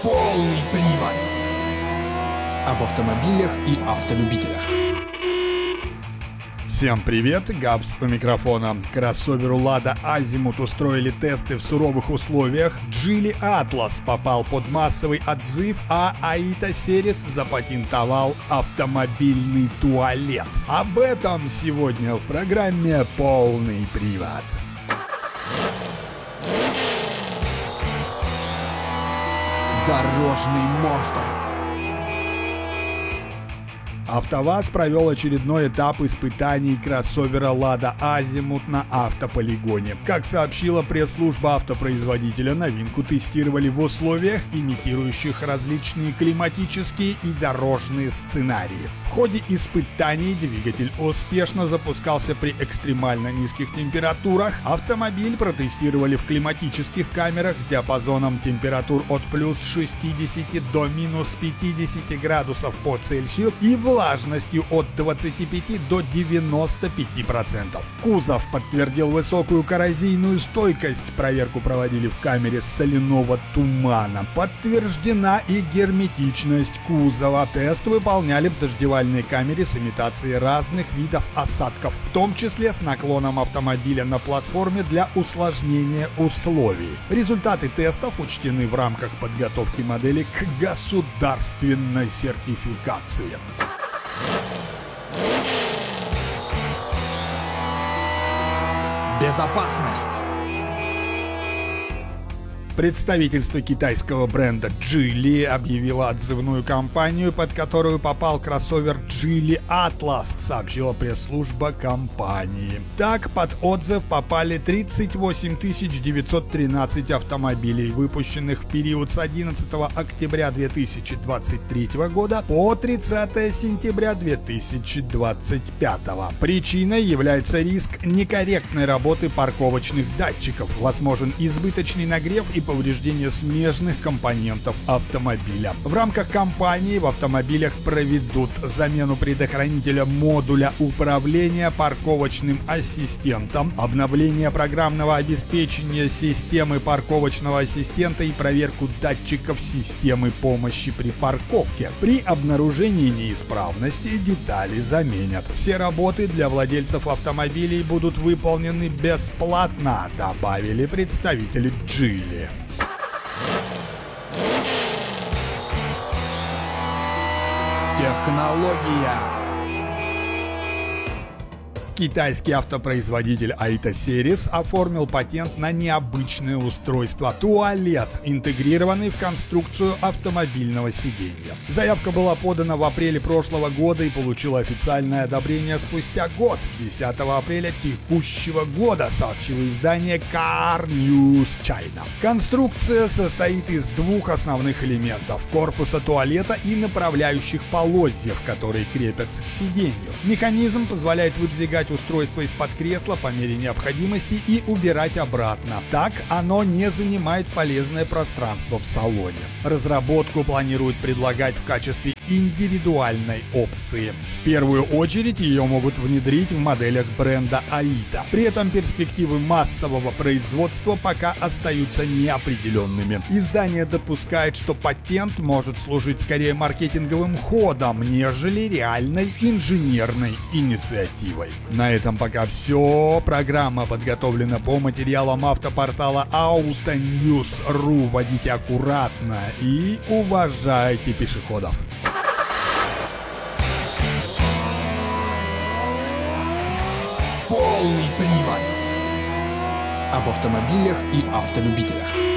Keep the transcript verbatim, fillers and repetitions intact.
Полный привод. Об автомобилях и автолюбителях. Всем привет, Габс у микрофона. Кроссоверу Lada Azimuth устроили тесты в суровых условиях, Geely Atlas попал под массовый отзыв, а Aita Series запатентовал автомобильный туалет. Об этом сегодня в программе «Полный привод». Дорожный монстр. АвтоВАЗ провел очередной этап испытаний кроссовера Lada Azimuth на автополигоне. Как сообщила пресс-служба автопроизводителя, новинку тестировали в условиях, имитирующих различные климатические и дорожные сценарии. В ходе испытаний двигатель успешно запускался при экстремально низких температурах. Автомобиль протестировали в климатических камерах с диапазоном температур от плюс шестидесяти до минус пятидесяти градусов по Цельсию и влажностью от двадцати пяти до девяноста пяти процентов. Кузов подтвердил высокую коррозийную стойкость. Проверку проводили в камере соляного тумана. Подтверждена и герметичность кузова. Тест выполняли в дождевальной камере с имитацией разных видов осадков, в том числе с наклоном автомобиля на платформе для усложнения условий. Результаты тестов учтены в рамках подготовки модели к государственной сертификации. Безопасность. Представительство китайского бренда Geely объявило отзывную кампанию, под которую попал кроссовер Geely Atlas, сообщила пресс-служба компании. Так, под отзыв попали тридцать восемь тысяч девятьсот тринадцать автомобилей, выпущенных в период с одиннадцатого октября две тысячи двадцать третьего года по тридцатое сентября две тысячи двадцать пятого. Причиной является риск некорректной работы парковочных датчиков, возможен избыточный нагрев и повреждение смежных компонентов автомобиля. В рамках кампании в автомобилях проведут замену предохранителя модуля управления парковочным ассистентом, обновление программного обеспечения системы парковочного ассистента и проверку датчиков системы помощи при парковке. При обнаружении неисправности детали заменят. Все работы для владельцев автомобилей будут выполнены бесплатно, добавили представители Geely. Технология. Китайский автопроизводитель Aita Series оформил патент на необычное устройство – туалет, интегрированный в конструкцию автомобильного сиденья. Заявка была подана в апреле прошлого года и получила официальное одобрение спустя год, десятого апреля текущего года, сообщило издание Car News China. Конструкция состоит из двух основных элементов – корпуса туалета и направляющих полозьев, которые крепятся к сиденью. Механизм позволяет выдвигать устройство из-под кресла по мере необходимости и убирать обратно. Так оно не занимает полезное пространство в салоне. Разработку планируют предлагать в качестве индивидуальной опции. В первую очередь ее могут внедрить в моделях бренда Aita. При этом перспективы массового производства пока остаются неопределенными. Издание допускает, что патент может служить скорее маркетинговым ходом, нежели реальной инженерной инициативой. На этом пока все. Программа подготовлена по материалам автопортала Autonews точка ру. Водите аккуратно и уважайте пешеходов. Полный привод. Об автомобилях и автолюбителях.